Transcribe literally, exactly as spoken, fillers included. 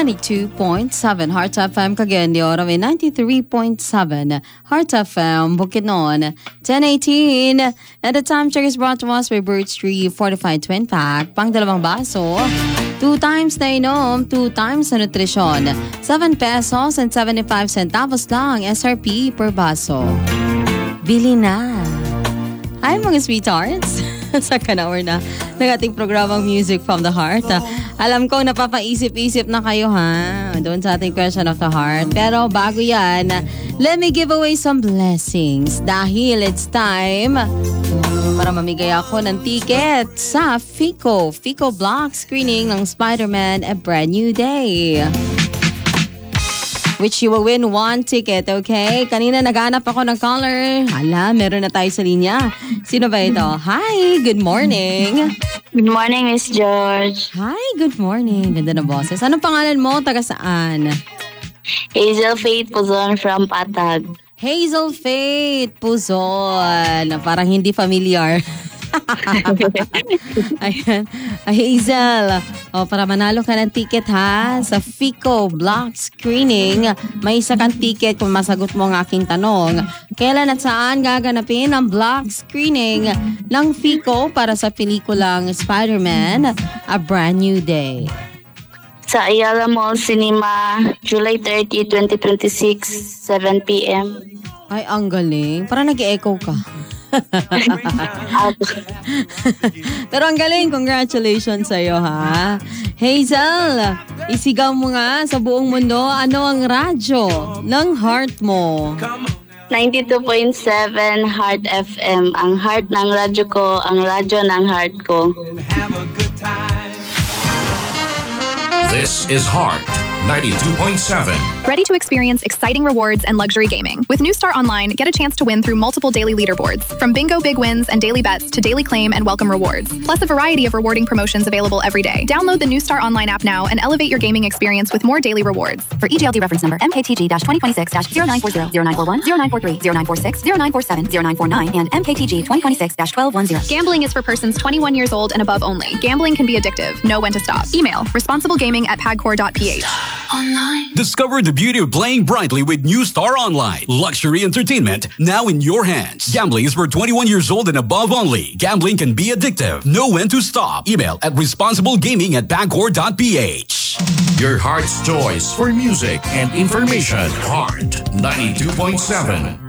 ninety-two point seven Heart F M Cagayan de Oro, ninety-three point seven Heart F M Bukidnon, ten eighteen. And the time check is brought to us by Birch Tree Fortified Twin Pack. Pang dalawang baso, two times na inom, two times na nutrisyon. seven pesos and seventy-five centavos lang S R P per baso. Bili na! Hi mga sweethearts! Second hour na ng ating programang Music from the Heart. Alam ko napapaisip-isip na kayo ha, doon sa ating question of the heart. Pero bago yan, let me give away some blessings dahil it's time para mamigay ako ng ticket sa Fico. Fico Block Screening ng Spider-Man A Brand New Day, which you will win one ticket, okay? Kanina naghanap ako ng caller. Hala, meron na tayo sa linya. Sino ba ito? Hi, good morning. Good morning, Miss George. Hi, good morning. Ganda ng boses. Anong pangalan mo? Taga saan? Hazel Faith Puzon from Patag. Hazel Faith Puzon. Parang hindi familiar. Ayan. Hazel, o, para manalo ka ng ticket ha sa Fico Block Screening. May isa kang ticket kung masagot mo ang aking tanong. Kailan at saan gaganapin ang block screening ng Fico para sa pelikulang Spider-Man A Brand New Day? Sa Ayala Mall Cinema, July thirtieth, twenty twenty-six, seven p.m. Ay, ang galing. Parang nag-echo ka. Pero ang galing, congratulations sa'yo ha. Hazel, isigaw mo nga sa buong mundo, ano ang radyo ng heart mo? ninety-two point seven Heart F M. Ang heart ng radyo ko, ang radyo ng heart ko. This is Heart ninety-two point seven. Ready to experience exciting rewards and luxury gaming? With New Star Online, get a chance to win through multiple daily leaderboards, from bingo big wins and daily bets to daily claim and welcome rewards, plus a variety of rewarding promotions available every day. Download the New Star Online app now and elevate your gaming experience with more daily rewards. For E G L D reference number M K T G twenty twenty-six zero nine four zero, zero nine four one, zero nine four three, zero nine four six, zero nine four seven, zero nine four nine, and M K T G twenty twenty-six twelve ten. Gambling is for persons twenty-one years old and above only. Gambling can be addictive. Know when to stop. Email responsiblegaming at pagcor dot p h. Discover the beauty of playing brightly with New Star Online. Luxury entertainment now in your hands. Gambling is for twenty-one years old and above only. Gambling can be addictive. Know when to stop. Email at responsiblegaming at pagcor dot p h. Your heart's choice for music and information. Heart ninety-two point seven.